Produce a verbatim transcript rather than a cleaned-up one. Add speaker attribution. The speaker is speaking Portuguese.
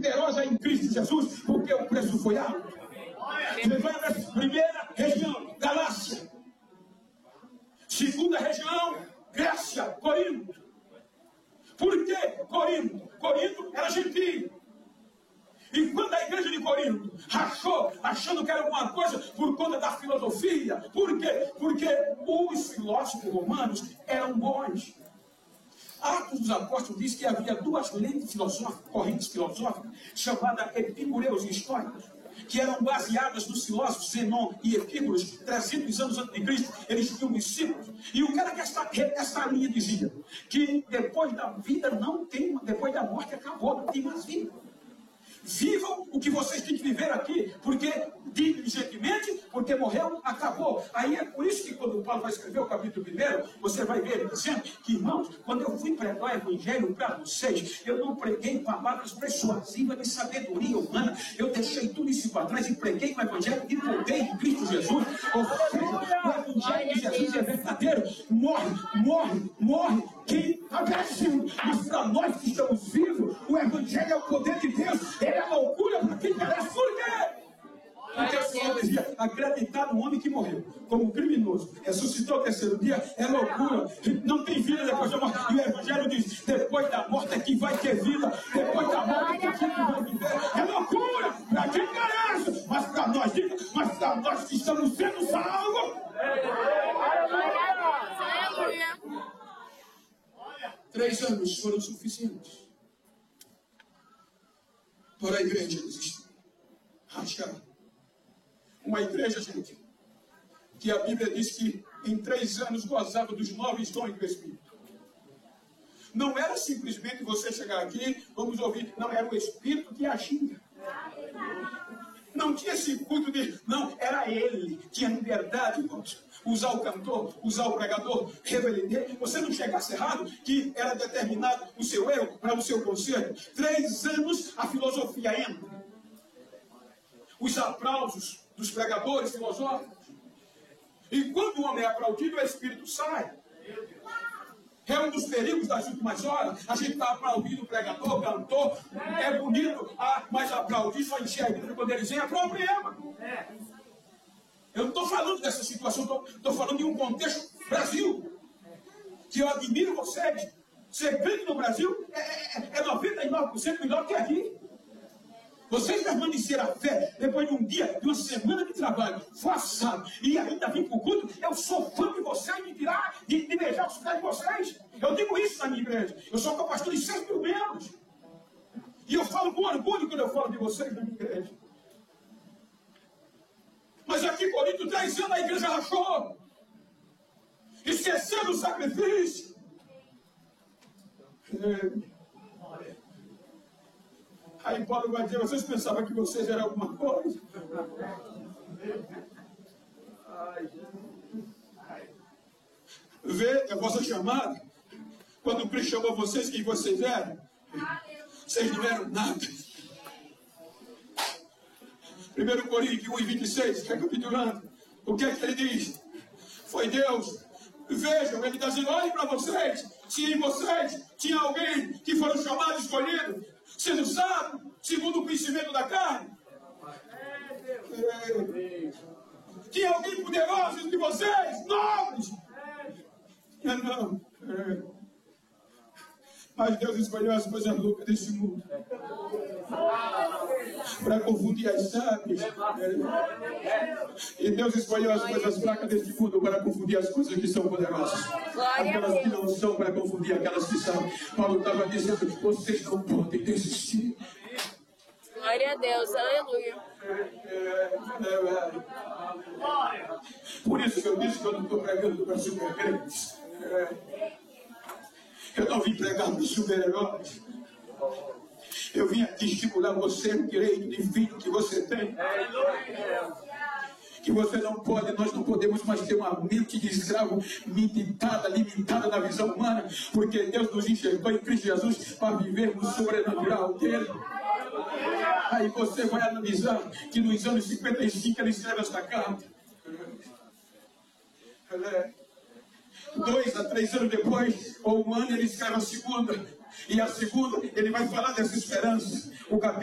Speaker 1: poderosa em Cristo Jesus, porque o preço foi alto. Você vai na primeira região, Galácia. Segunda região, Grécia, Corinto. Por que Corinto? Corinto era gentil. E quando a igreja de Corinto rachou, achando que era alguma coisa por conta da filosofia, por quê? Porque os filósofos romanos eram bons. Atos dos Apóstolos diz que havia duas lentes filosóficas, correntes filosóficas, chamadas epicureus e estoicos, que eram baseadas nos filósofos Zenon e Epícuros, trezentos anos antes de Cristo. Eles tinham discípulos. E o cara que esta, esta linha dizia que depois da vida não tem, depois da morte acabou, não tem mais vida. Vivam o que vocês têm que viver aqui, porque diligentemente, porque morreu, acabou. Aí é por isso que quando o Paulo vai escrever o capítulo primeiro, você vai ver ele dizendo que, irmãos, quando eu fui pregar o evangelho para vocês, eu não preguei palavras persuasivas de sabedoria humana, eu deixei tudo isso para trás e preguei o evangelho de poder em Cristo Jesus. Ou seja, o evangelho de Jesus é verdadeiro. Morre, morre, morre quem está vencendo. Mas para nós que estamos vivos, o evangelho é o poder de Deus. Ele é loucura para quem parece. Por quê? Porque o Senhor dizia, acreditar no homem que morreu como criminoso, ressuscitou o terceiro dia, é loucura. Não tem vida depois da morte. E o evangelho diz, depois da morte é que vai ter vida. Depois da morte é que vai viver. É loucura para quem parece. Mas para nós, mas para nós que estamos sendo salvos. Três anos foram suficientes para a igreja existir. Rachar. Uma igreja, gente, que a Bíblia diz que em três anos gozava dos nove dons do Espírito. Não era simplesmente você chegar aqui, vamos ouvir, não, era o Espírito que agia. Não tinha esse culto de, não, era ele, tinha liberdade, irmãos. Usar o cantor, usar o pregador, revelar. Você não chegasse errado, que era determinado o seu erro para o seu conselho. Três anos a filosofia entra. Os aplausos dos pregadores filosóficos. E quando o homem é aplaudido, o Espírito sai. É um dos perigos das últimas horas. A gente está aplaudindo o pregador, cantor. É bonito, ah, mas aplaudir só encher a igreja quando eles vêm é problema. Eu não estou falando dessa situação, estou falando de um contexto Brasil. Que eu admiro vocês. Ser crente no Brasil é, é, é noventa e nove por cento melhor que aqui. Vocês permaneceram a fé depois de um dia, de uma semana de trabalho, forçado, e ainda vim para o culto. Eu sou fã de vocês, de tirar, de, de beijar os pés de vocês. Eu digo isso na minha igreja. Eu sou pastor de seis mil membros. E eu falo com orgulho quando eu falo de vocês na minha igreja. Mas aqui em Corinto, três anos a igreja rachou. Esquecendo o sacrifício. É. Aí Paulo vai dizer, vocês pensavam que vocês eram alguma coisa? Vê a vossa chamada. Quando Cristo chamou vocês, quem vocês eram? Vocês não eram nada. primeiro Coríntios um e vinte e seis, recapitulando. O que é que ele diz? Foi Deus. Vejam, ele está dizendo, olhem para vocês. Se em vocês tinha alguém que foram chamados, escolhidos, sendo sábio, segundo o conhecimento da carne. É. Tinha alguém poderoso entre vocês, nobres. É, não. É. Mas Deus escolheu as coisas loucas desse mundo para confundir as sábias. É. E Deus escolheu as coisas fracas desse mundo para confundir as coisas que são poderosas. Aquelas que não são, para confundir aquelas que são. Paulo estava dizendo, vocês não podem desistir.
Speaker 2: Glória a Deus, aleluia.
Speaker 1: É, é, é. Por isso que eu disse que eu não estou pregando para super-crentes. É. Eu não vim pregar para super-heróis. Eu vim aqui estimular você no direito divino que você tem. Que você não pode, nós não podemos mais ter uma mente de escravo limitada, limitada na visão humana, porque Deus nos enxergou em Cristo Jesus para viver no sobrenatural dele. Aí você vai analisar que nos anos cinquenta e cinco ele escreve esta carta. Dois a três anos depois, ou um ano, ele escreve a segunda. E a segunda, ele vai falar dessa esperança. O capítulo